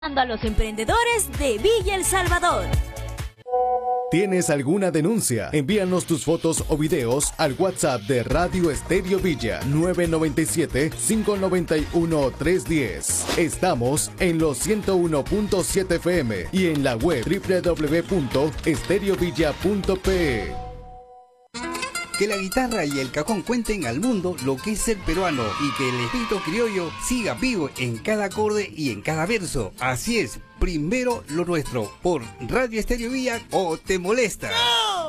a los emprendedores de Villa El Salvador. ¿Tienes alguna denuncia? Envíanos tus fotos o videos al WhatsApp de Radio Estéreo Villa 997-591-310. Estamos en los 101.7 FM y en la web www.estereovilla.pe. Que la guitarra y el cajón cuenten al mundo lo que es ser peruano y que el espíritu criollo siga vivo en cada acorde y en cada verso. Así es, primero lo nuestro, por Radio Estéreo Villa, o te molesta. ¡No!